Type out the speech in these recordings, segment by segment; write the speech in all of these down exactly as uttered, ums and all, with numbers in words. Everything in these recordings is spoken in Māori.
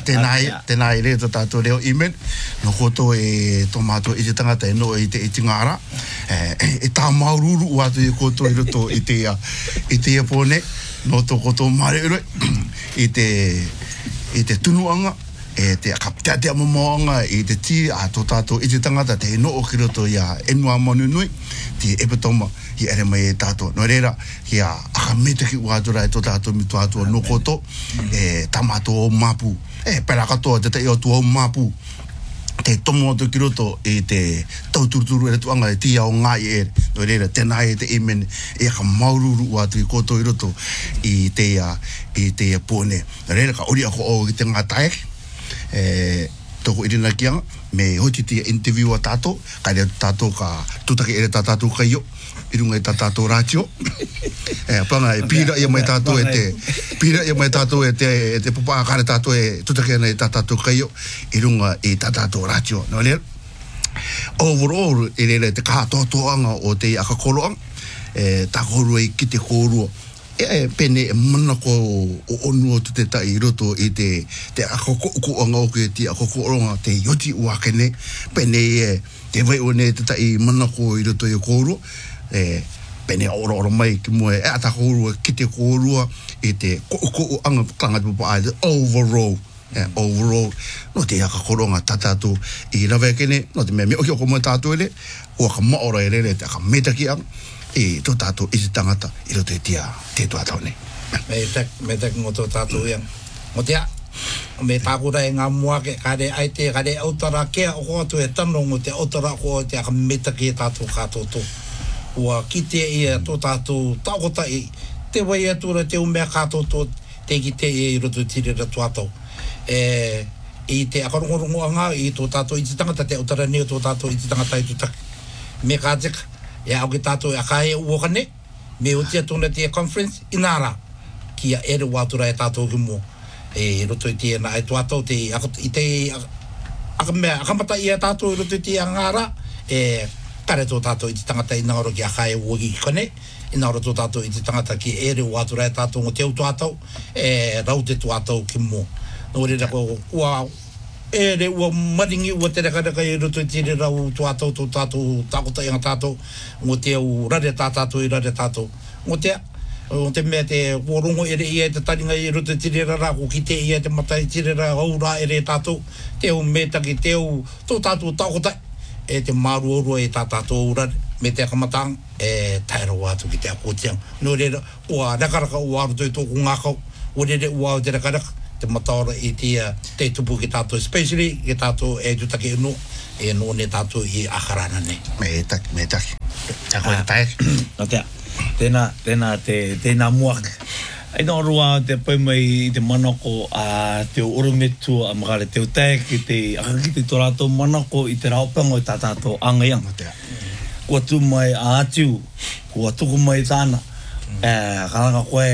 tenai, tenai re to tato reo imen, no koto e tomato i te tangata e no i te i te ngara, e tā maururu watu i koto i roto i te ia, i te ia pone, no to koto mare ure, i te, i te tunuanga, e te akapitate amamoanga, i te ti a to tato i te tangata te no o ki roto ia enua manunui, te epatoma, hi ere mai e tātou. No reira, hi a akametaki uatura e tō tātou mi tō atua no koto, e tamato o mapu, e pera katoa te te i o tua o mapu, te tomo atu ki roto e te tauturuturu e tuanga e tia o ngai e, no reira, tēnā e te imen, e aka maururu uatu i koto i roto i te ia, i te ia pōne. No reira, ka ori ako o ki te ngā taek, e toko irina kianga, me hoti tia interview a tātou, ka rea tātou ka tutaki ere tā tātou kai o, irunga i tā tātou rātio. E panga e pira ia mai tātou e te, pira ia mai tātou e te, e te papa kare tātou e tutaki ana i tā tātou kai o, irunga i tā tātou rātio. No lea, overall, e lera te kātotoanga o te akakoroang, e tā korua i ki te korua, e pene e manako o onu o te tai i roto i te te akakoanga o ke te akakoronga te yoti uakene pene e te vai o ne te tai manako i roto i kōrua e pene ora ora mai ki mua e ata kōrua ki te kōrua i te ko anga tanga te papa ai overall e overall no te akakoronga tatatu i rawe kene no te mea me oki o komo tātou ele o ka maora e rere te aka metaki ang e tō tātou i te tangata i roto i tia te tua tau nei. Me tak, me tak ngō tō tātou iang. Mo tia, me tākura e ngā muake, kare ai te, kare autara kea o kōtu e tano ngō te autara ko te aka metaki e tātou kātoto. Ua ki te ia tō tātou tākota i te wai atura te umea kātoto te ki te e i roto i tirera tuatau. E, i te akarongorongo anga i tō tātou i te tangata te autara neo tō tātou i te tangata i tutaki. Me kātika, e au ki tātou e akae uokane, me o tia tōna tia conference, inara, kia ere wātura e tātou ki mua. E roto i tia na e tuatau, te, i te, akamea, akamata i e tātou i roto i tia ngāra, e kare tō tātou i te tangata i ngāro ki akae uoki ki kone, i ngāro tō tātou i te tangata ki ere wātura e tātou ngō teo tuatau, e rau te tuatau ki mua. Nō reira ko, ua, e re ua maringi ua te reka reka i roto i tere rau tuatau tō tātou tākota i ngā tātou ngō te au rare tā tātou i rare tātou ngō te ngō te mea te warongo ere i e te taringa i roto i tere rara ko ki te i e te mata i tere rara au rā ere tātou te au metaki te au tō tātou tākota e te maru orua e tā tātou au rare me te akamatang e taira wātu ki te akotiang nō reira ua rakaraka ua aroto i tōku ngākau ua rere ua o te rakaraka te mataora i tia te tupu ki tātou, especially ki tātou e tutaki ino, e no ne tātou i akarana ne. Me taki, me taki. Tako e tae. No tea, tēnā, tēnā te, tēnā muak. Ai nā rua te pai mai i te manako a te orometu a makare te utae ki te akaki te tō manako i te raopango i tā tātou angaiang. No tea. Kua tū mai a atiu, kua tuku mai tāna. E, karanga koe,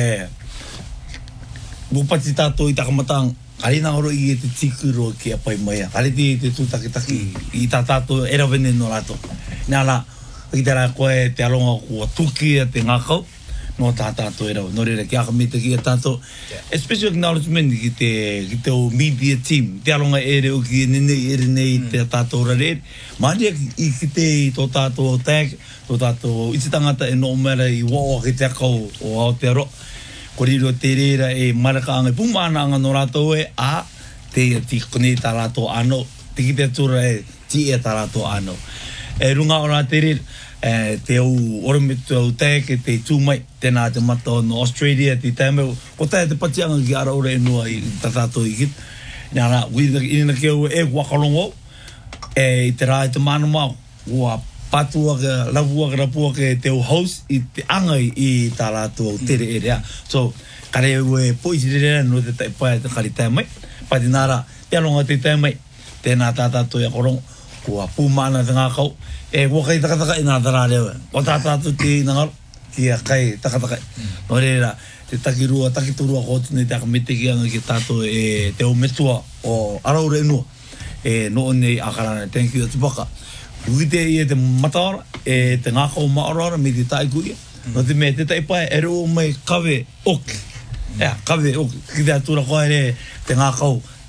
Bupati tātou i takamatang, kari nā oro i e te tikuro ki a pai maia. Kari te te tūtakitaki i tā tātou era wene no rato. Nā la, i te rā koe te alonga kua tuki a te ngākau, no tā tātou era. No reira ki akamita ki a tātou. A special acknowledgement ki te, ki te o media team. Te alonga ere o ki nene ere nei te tātou rare. Māria i ki te i tō tātou o tag, tō tātou i te tangata e no mera i wawa ki te akau o Aotearoa. Koriro te reira e maraka anga i pumana anga no rātou e a te ti kone tā rātou ano, te ki te atura e ti e tā rātou ano. E runga o rā te reira, e, te au orometu au tae ke te tūmai, tēnā te mata no Australia, te taimau, ko tae te pati anga ki ara ora e nua i tā rātou i kit. Nā rā, inina ke au e wakarongo, e i te rā i te mana mau, ua patua ka lavua ka rapua ke te o host i te angai i tā rātou tere e rea. So, kare ue poisi re rea no te tai pai te kari tai mai. Pati nara, te alonga te tai mai. Tēnā tā tātou i a korong, kua pūmana te ngākau. E wakai takataka i nā tara rewa. O tā tātou te inangaro, ki a kai takataka. No reira, te takirua, takiturua kotu nei te akameteki anga ki tātou e te o metua o araure inua. E no nei akarana, thank you, tupaka. Uite i e te mataora, e te ngākau maorora me te taikuia. No te mea te taipai, e reo mai kawe oki. Ea, kawe oki. Ki te atura koe re te ngākau,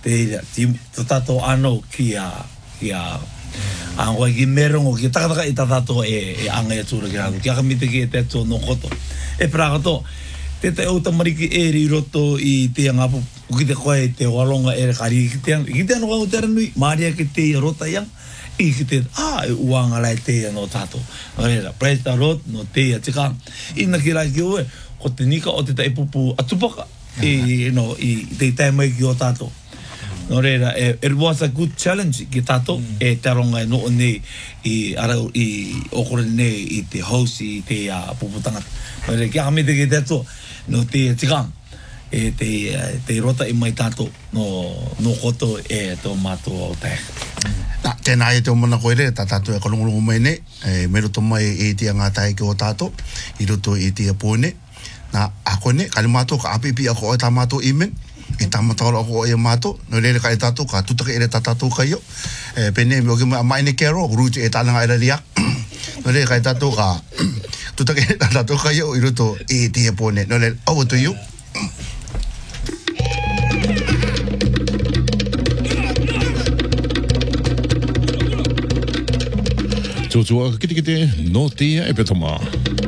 te te tato ano kia kia ang wa ki merong ki taka taka ita tato e anga e tura ki kia kamite ki te to no koto e pra koto te te o tamariki e ri roto i te ngapu ki te koe te walonga e kari ki te ki te no ko te nui maria ki te rota yang i ki te a uanga lai te no tato ora praise the Lord no te tika ina ki rai ki o ko te nika o te te pupu atupaka i no i te te mai ki o tato no reira it was a good challenge ki tato e taronga no nei i ara i okore nei i te host i te puputanga no re ki ame te ki te to no te tika e te te rota i mai tato no no koto e to mato o te na tēnā e te o mana koere, tā tātou e kalongolongo mai ne, e mero to mai e te ngā tae ki o tātou, i roto e te pōne, na a koe ne, kare mātou ka apipi ako o tā mātou imen, i tā mataura ako o e mātou, no rere ka e tātou, ka tutaka ere tā tātou ka io, e pene me o ke mai ne kero, ruti e tānanga era ria, no rere ka e tātou ka tutaka ere tā tātou ka io, i roto e te pōne, no rere, over to you. Tōtua kite kite no te e petoma.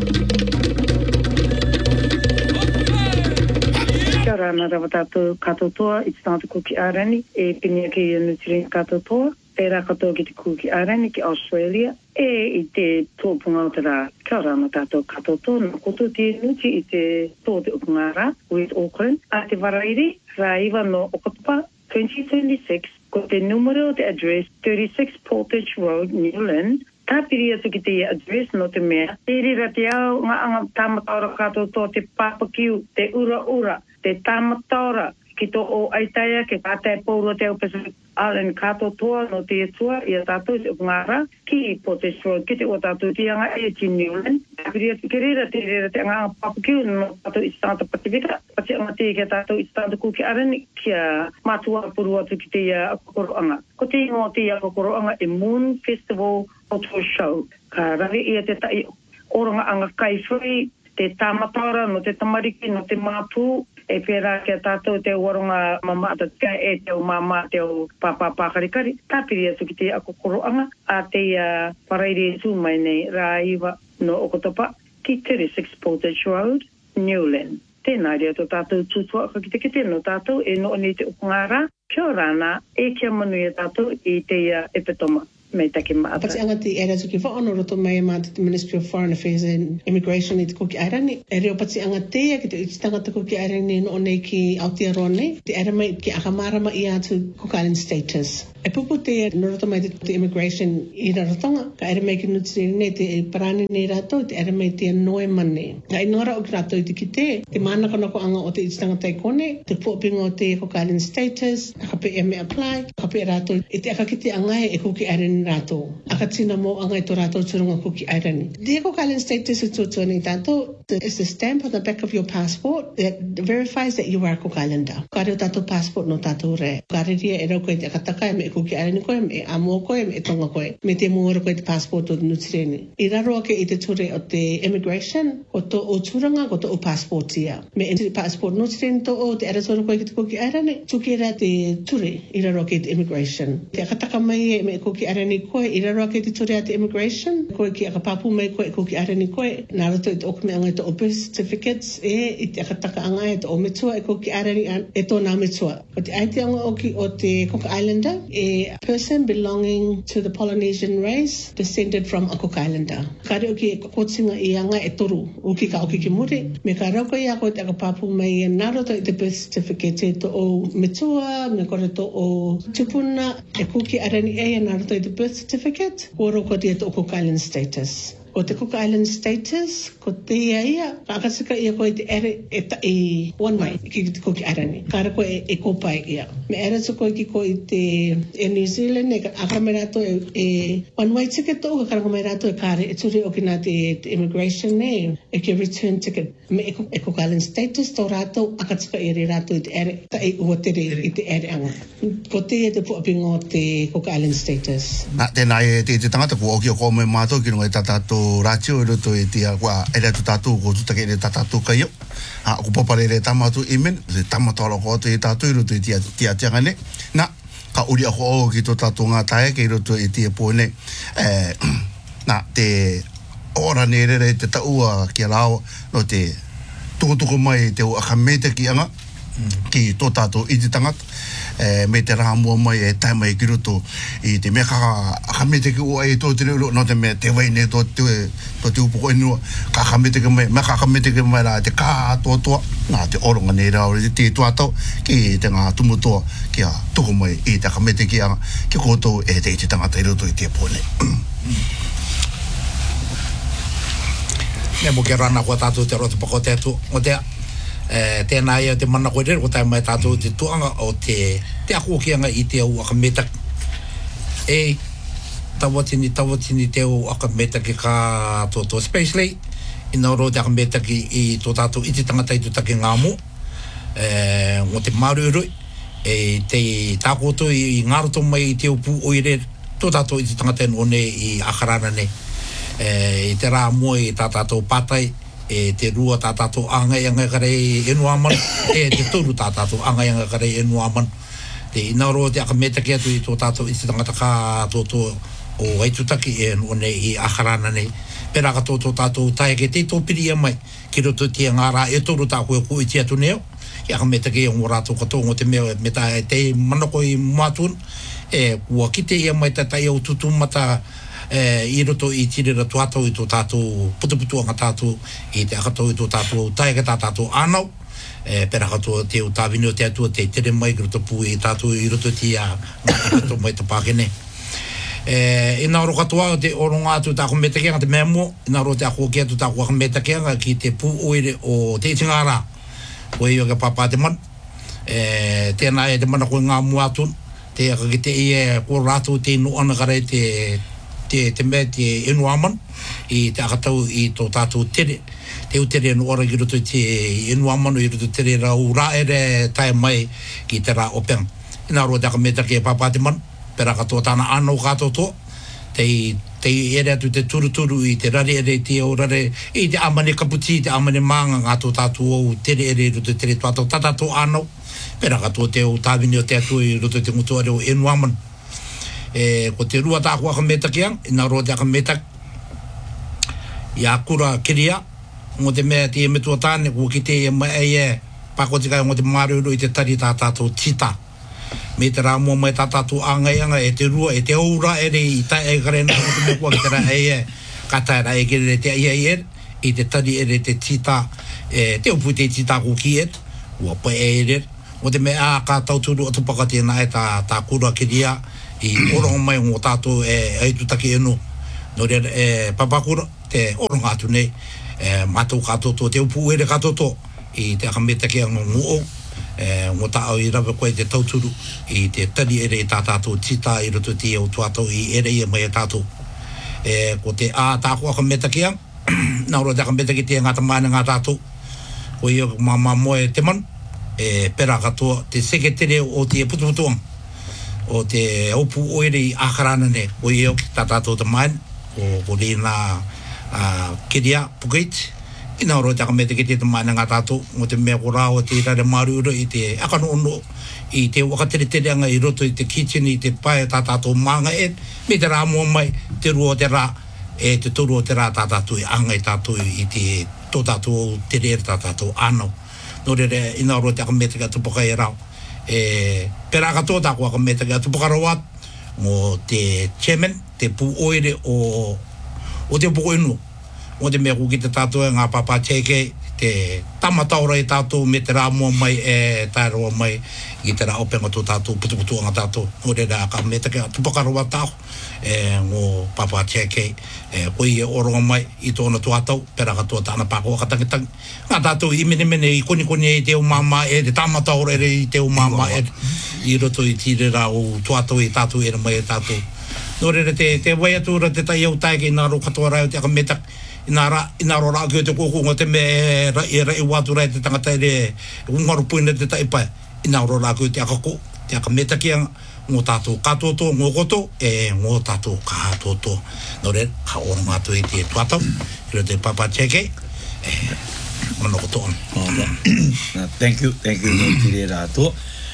Kia ora, nā rawa tātou katotoa, i te tātou kuki ārani, e pinia ki i Nutrien katotoa, e rā katoa ki te kuki ārani ki Australia, e i te tōpunga o te rā. Kia ora, nā tātou katotoa, nā koto te nuti i te tō te upunga rā, with Auckland, a te warairi, rā iwa no Okatopa, twenty twenty-six, ko te numero te address, thirty-six Portage Road, Newland, tā piri atu ki te address no te mea. Te rira te au ngā anga tāmataura katoa tō te papakiu, te ura ura, te tāmataura ki tō o aitaia, ke kātai pōrua te au Pacific Island katoa toa no te etua, i a tātou te upungara, ki i Portage Road, ki te o tātou te anga e ti Newland. Tā piri atu ki rira te rira te anga papakiu no tātou i Santa Pacifica, pati anga te ki a tātou i Santa Kuki Arani, ki a mātua puru atu ki te akokoroanga. Ko te ingo te akokoroanga e Moon Festival Auto Show. Ka rawi ia te tai oranga anga kai free, te tāmataura no te tamariki no te māpū, e pērā kia tātou te waronga mamata tika e te o mama te o papa pākarikari. Tāpiri atu ki te akokoroanga, a te uh, paraire tū mai nei rā iwa no Okatopa, ki thirty-six Portage Road, Newland. Tēnā rea tō tātou tūtua ka ki te kite no tātou e no ni te upungara, kia rāna e kia manu e tātou i te uh, epitoma. Mei take maata. Pati anga te era tuki whaono roto mai ma te Ministry of Foreign Affairs and Immigration i te kuki airani. E reo pati anga te ki te uti tangata kuki airani no nei ki Aotearoa nei. Te era mai ki akamarama i atu Cook Island status. E pupu te no roto mai te, te immigration i rarotonga. Ka era mai ki nuti nei te parani nei rato, te era mai te noe mane. Ka inora o ki rato i te ki te, te manaka nako anga o te uti tangata i kone, te puopinga o te Cook Island status, akape e me apply, akape rato i te akakite angai e kuki airani rato. Aka tina mo anga i tō rato turunga kuki airani. The Cook Island status i tūtua ni tātou is a stamp on the back of your passport that verifies that you are a Cook Islander. Kare o tātou passport no tātou re. Kare ria e rau koe te akataka e me e kuki airani koe, me e amo koe, me e tonga koe. Me te muara koe te passport o Nutireni. I raro ake i te ture o te immigration, o tō o turanga, o tō o passport ia. Me e passport Nutireni tō o te aratora koe ki te kuki airani, tuki ra te ture i raro ake i te immigration. Te akataka mai e me e kuki airani koe, i raro ake te ture a te immigration, koe ki akapapu mai koe ko ki arani koe, nā rato i te okame anga i te o birth certificates, e i te akataka anga i te o metua e ko ki arani e tō nā metua. O te aite anga o ki o te Cook Islander, a person belonging to the Polynesian race, descended from a Cook Islander. Kare o ki e kokotinga i anga e toru, o ki ka o ki ki muri, me ka rauka i a koe te akapapu mai e nā rato i te birth certificate e tō o metua, me kore tō o tupuna, e ko ki arani e nā rato i te birth certificate, koro ko te o Cook Island status. Ko te Cook Island status, ko te ia ia, ka akasika ia koe te ere e ta i one way, ki te koki arani. Kara koe e, e kopai ia. Me ere tu koe ki koe te e New Zealand, e akaramerato e, e one way ticket o, ka akaramerato e kare, e turi o ki nā te, te immigration ne, e ki return ticket. Me e, e Cook Island status, tō rato, akatika i re rato i te ere, ta i ua tere i te ere anga. Ko te e te puapingo te Cook Island status. Nā, tēnā e te, te tangata ko oki o ko me mātou ki runga i tatato tātou rātio i roto e tia kua e rea tu tātou ko tutake e ta tātou kai au. Ha, ko papare re tamatu imen, se tamatu ala ko atu e tātou i roto e tia tia tianga ne. Na, ka uri ako o ki tō tātou ngā tae ke i roto e tia pōne. Eh, na, te ora ne re te taua ki a rao no te toko mai te o akamete ki anga ki tō tātou i te tangata. Eh, me te raha mua mai e tai mai ki roto i te mea kaka akamete ki ua e tō te reo no te mea te waine tō te tō te upoko inua ka akamete ki mai mea ka akamete ki mai la te kā toa toa nā te oronga nei rao te te tuatau ki te ngā tumu toa ki a toko mai i te akamete ki anga ki koutou e te i te tangata i roto i te pōne me mo ke rana kua tātou te roto pako te atu o te Eh, tēnā ia te mana koe rere, ko tai mai tātou te tuanga o te te ako kianga i te au akametak. E, tawatini, tawatini te au akametak i ka tō especially, ina oro te akametak i, i tō tātou i te tangata i tūtake ngā mō, eh, o te marurui, e te tākoto i, i ngaroto mai i te upu oire, tō tātou i te tangata o ne i akarana ne. Eh, i te rā mua i tā tātou pātai, e te rua tā tātou angai anga karei enu aman, e te turu tā tātou angai anga karei enu aman. Te inauro te akameta ki atu i tō tātou i te tangata kā tōtō o aitutaki e enu ne i akarana nei. Pera ka tōtō tātou tae ke te tōpiri mai, ki roto tia ngā rā e toru tā koe ko i te atu neo. I akameta ki e ngō rātou katoa ngō te mea me tā e te manako i mātun, e kua kite ia mai tā tai au tutu mata eh, i roto i tirera tuatau i tō tātou putuputuanga tātou i te akatau i tō tātou taega tā tātou ānau eh, pera katoa te o tāwini o te atua te tere mai ki roto pū i tātou i roto tia ngā roto mai te pākene eh, ina oro katoa te oronga atu tā kumetakeanga te mea mua ina oro te ako ki atu tā kua kumetakeanga ki te pū oire o te itingara o i o ke pāpā te man eh, tēnā e te mana koe ngā mua atu te aka ki te i e kua rātou te inu ana karei te te te mea te enu aman i te akatau i tō tātou tere te utere enu ora ki roto te enu aman i roto tere rau rā ere tae mai ki te rā openg ina roa te akameta ke pāpāte man pera katoa tāna anau kātou tō te te ere atu te turuturu i te rare ere te o rare i te amane kaputi te amane maanga ngā tō tātou au tere ere roto tere tātou tātou anau pera katoa te o tāwini o te atu i roto te ngutu are o enu aman e ko te rua tā kua akameta kiang ina roa te akameta i a kura kiria ngō te mea te e metua tāne kua ki te e mai e pako te kai ngō te maruru i te tari tā tātou tita me te rā mua mai tā tātou angai anga e te rua e te aura ere i tai e karena ngō te mea kua ki te rā e e kata e rā e kere te ia i e i te tari ere te tita e te upu te tita ku ki e ua pai e ere ngō te mea a ka tauturu atu paka tēnā e tā, tā kura kiria i oronga mai ngō tātou e aitutaki enu no rea e papakura te oronga atu nei e mātou kātoto te upu ere kātoto i te akametaki a ngō ngō e ngō tāo i rawa koe te tauturu i te tari ere i tā tātou tita i roto ti au tuatau i ere i mai e tātou e ko te a tāko akametaki a nauro te akametaki te ngāta maana ngā tātou ko i o mama moe te man e pera katoa te seketere o te putuputuang o te aupu oere i akarana ne o i o ki tātātou te main o ko rina uh, kiria pukait ina oro te akamete ki te maina ngā tātou o te mea ko rāo te rare marura i te akano ono i te wakatere tereanga i roto i te kitchen i te pae tātātou maanga e me te rā mua mai te rua o te rā e te turu o te rā tātātou i anga i tātou i te tō tātou te rere tātātou anau no rere ina oro te akamete ki atu pokai e rāo e pera katoa tā kua akameta ki atu pokarawat ngō te chairman te pū oire o o te poko inu o te mea ku ki te tātou e ngā pāpā teke te tamataura i tātou me te rā mua mai e tāroa mai i te rā openga tō tātou putuputua ngā tātou o re rā ka meta ki atu pokarawat tāu e ngō pāpā teke e koi e oronga mai i tōna tuatau pera katoa tāna pāko wakatangitangi ngā tātou i mene mene i koni koni e te o māma e te tamataura ere i te o māma e i roto i tire rā o tuatau i tātou ere mai e tātou no re te te wai atura te tai au taike i nā ro katoa rai o te akametak i nā ra i nā ro rā ki o te koko ngō te me e rai watu rai te tangata ere ungaru puina te tai pai i nā ro rā ki o te akako te akametak i anga ngō tātou katoto, ngō koto, e ngō tātou katoto. Nō re, ka oro ngā tu i te tuatau, kiro te papa cheke, e mana koto on. Thank you, thank you, nō tire rātou.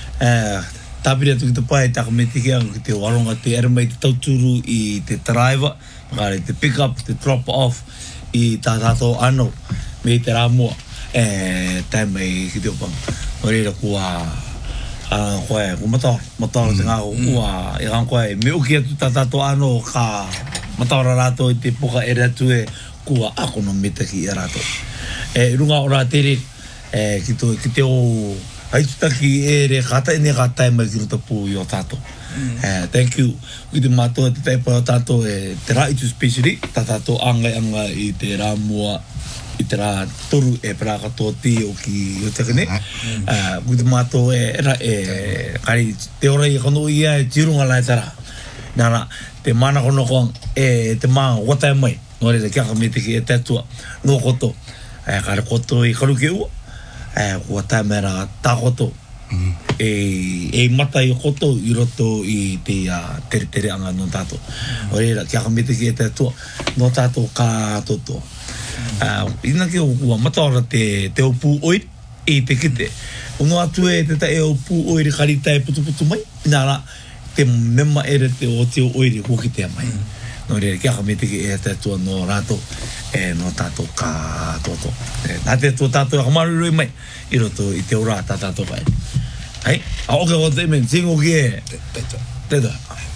Tāpiri atu ki te pai, taka me tiki ang ki te waronga te ere mai te tauturu i te driver, ngāre te pick up, te drop off i tā tātou anō, me te rā mua, e tai mai ki te opang. O reira kua, a koe, ko matau, matau te ngā kua, e ngā koe, me uki atu tā tātou anō ka matau rātou i te poka ere atu e kua akono me taki e rātou. E runga o rā tere, e ki te, ki te o haitutaki e re kata ene ka tai mai ki ruta pū i o tātou. Mm. Uh, thank you. Ki te mātua te taipa o tātou e te rā itu specially, tā tātou angai anga i te rā mua, i te rā toru e pera katoa ti o ki o tekene. Mm. Uh, ki te mātua e era e kari te ora i kano ia e tirunga lai tara. Nara, te mana kono koang e te maa watai mai. Nore te kia ka me te ki e tatua. No koto. E kare koto i karuke ua. Eh, kua tai mera tā koto mm. e, e mata i koto i roto i te uh, tere tere anga no tātou. Mm. O reira, kia ka mete ki e te atua no tātou kā toto. Mm. Uh, ina ki o kua mataora te, te opu oiri i te kite. Uno atu e te tae opu oiri karita e putu putu mai. Ina ra, te mema ere te o te oiri hoki te mai. Mm. No reira, kia ka mete ki e te atua no rātou. E no tātou kā toto. E, nā te tō tātou e kamarurui mai, i roto i te ora tā tātou kai. Hei? A oke o te men, singo ki e... Teto. Teto.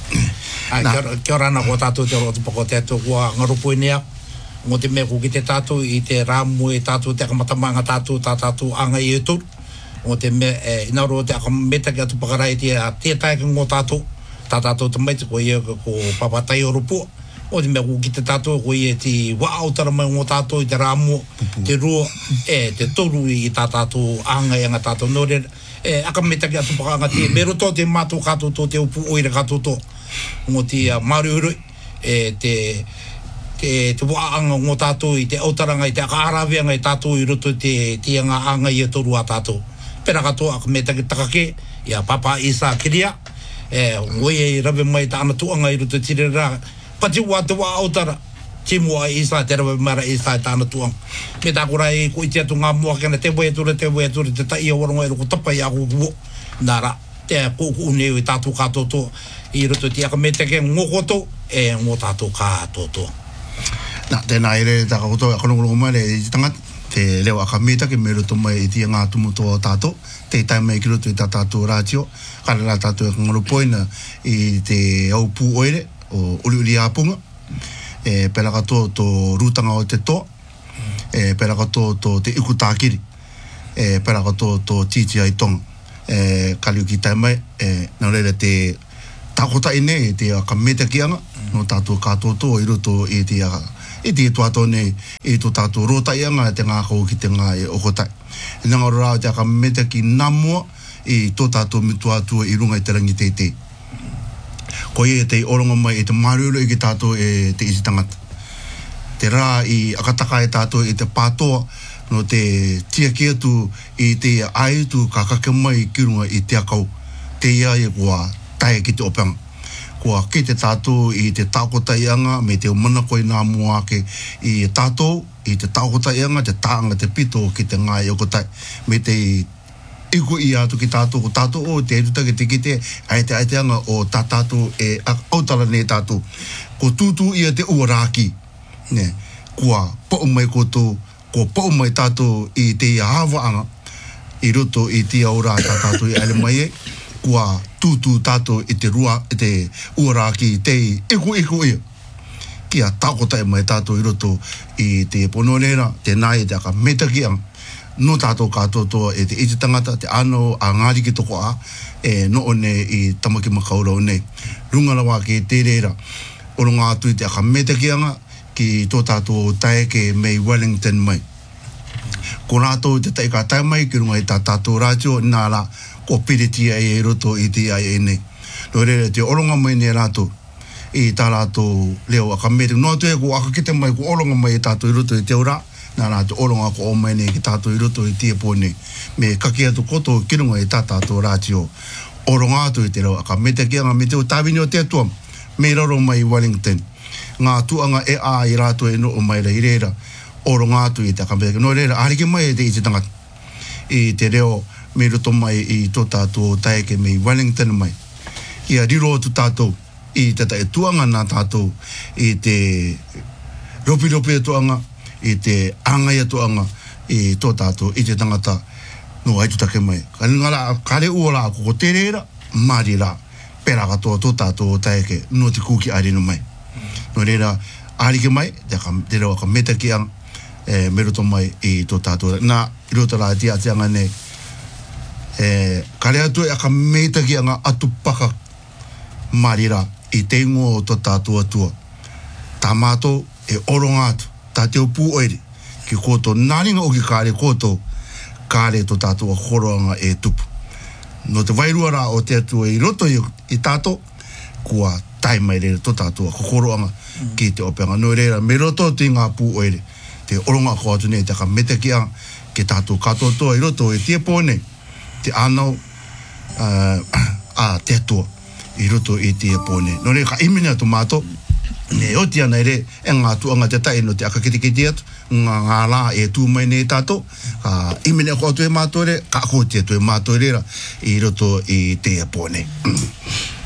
Kia ora ana ko tātou te roto pako te ato kua ngarupu inea. Ngō te mea ko ki te tātou i te rāmu e tātou te akamatamanga tātou, tā tātou anga i e tūru. Ngō te mea, e, ina ro te akameta ki atu pakarai te a te tae ki ngō tātou. Tā tātou te maiti ko i e ko papatai o rupua. O te mea ko ki te tātou ko i e te waautara mai ngō tātou i te rāmua, te rua, e te toru i tā tātou anga i anga tātou. Nō re, e akameta ki atu pakanga te meroto te mātou katoto, te upu oire katoto. Ngō te uh, Māriurui, e te, te, te waanga ngō tātou i te autaranga, i te akaaraweanga i tātou i roto te, te anga anga i e toru a tātou. Pera katoa akameta ki takake, i a Papa Isa Kiria, e ngoi e rawe mai ta ana tuanga i roto tire rā, pati ua te wā autara, timua i Isa, te rawe mara Isa i tāna tuang. Me tā kura e ko i te atu ngā mua kena, te wea ture, te wea ture, te tai a waronga e roko tapa i a kukuo. Nā rā, te kōku uneu i tātou kātoto, i roto ti aka me te ke ngokoto, e ngō tātou kātoto. Nā, tēnā ere tā kakoto, a konokono mai le i tangat, te leo aka me take me roto mai i tia ngā tumuto o tātou, te tai mai ki roto i tā tātou rātio, kare rā tātou e kangaro poina i te au pū oire, o uri uri apunga, e pera katoa tō rūtanga o te toa, e pera katoa tō te iku tākiri, e pera katoa tō titi ai tonga, e kaliu ki tai mai, e nā reira te tākota ine, e te akameta ki anga, no tātou kātoa tō i roto i te i te tuato nei, i tō tātou rotai anga, te ngā kau ki te ngā e okotai. E nanga rā te akameta ki namua, i tō tātou mituatua i runga i te rangi te te. Ko e te oronga mai e te maruru i ki tātou e te isi tangata. Te rā i akataka e tātou i te pātoa no te tia ki atu i te aitu ka kake mai ki runga i te akau. Te ia e kua tae ki te opanga. Kua ki te tātou i te tākota ianga me te umana koe nā mua ake i tātou, i te tākota ianga, te tāanga te pito ki te ngā i okotai. Me te iku i atu ki tātou, ko tātou o te erutake te kite, ai te aiteanga o tā tātou e autara ne tātou. Ko tūtū ia te uaraki, ne, kua pau mai koto, ko pau mai tātou i te ia hawaanga, i roto i te aura tā tātou i aile mai e, kua tūtū tātou i te rua, i te uaraki, te iku iku ia. Kia tākota e mai tātou i roto i te pononera, te nai, te aka metakianga. No tātou kātotoa e te iti tangata, te ano a ngāri ki toko a, e no one i tamaki makaura o nei. Rungarawa ki te reira, oro ngā atu i te aka metakianga ki tō tātou tae ke mei Wellington mai. Ko rātou te tae ka tae mai ki runga i tā tātou rātio, nā rā, ko piritia e roto i te ai e nei. No reira, te oronga mai ne rātou, i tā rātou leo aka metakianga. No atu e ko aka kite mai, ko oronga mai i tātou i roto i te ora, nā rā te oronga ko o mai nei ki tātou i roto i tia pōne. Me kaki atu koto ki runga i tā tātou rātio. oro ngā tu i te rau, ka me te kia ngā me te o tāwini o te atua, me raro mai Wellington, ngā tuanga e a i rātua e no o mai rei reira, oro ngā tu i te ka me te kia, no reira, arike mai e te i te tangata, i te reo, me roto mai i tō tātou o taeke me Wellington mai, ia riro tu tātou, i te tae tuanga nā tātou, i te ropi ropi e tuanga, i te angai e tuanga, i tō tātou, i te tangata, no ai tu take mai. Ka ngara, kare ua la, koko te reira, mari la, pera katoa tō tātou o taeke, no te kuki arinu mai. No reira, arike mai, te, ka, te rewa ka meta ki ang, e, me roto mai i tō tātou. Nā, i roto la, tia te anga nei, e, kare atu e ka meta ki anga atu paka marira i te ingoa o tō tātou atua. Tā mātou e oro ngātu, tā te upu oiri, ki koto nāringa o ki kāre koto, kāre tō tātou a horoanga e tupu. No te wairua rā o te atua i roto i, i tātou, kua tai mai reira tō tātou a horoanga mm. ki te opeanga. No reira, me roto te ngā pū oiri, te oronga ko atu nei, te ka mete ki ang, ke tātou katoa toa i roto e tie pōne, te anau, uh, a te atua, i roto i tie pōne. No reira, ka imina tō mātou, ne oti ana ere, e ngā tuanga te tai no te akakitikiti atu, ngā ngā rā e tū mai nei tātou, ka imene ko atu e mātou re, ka ko te atu e mātou reira, i roto i te pōne.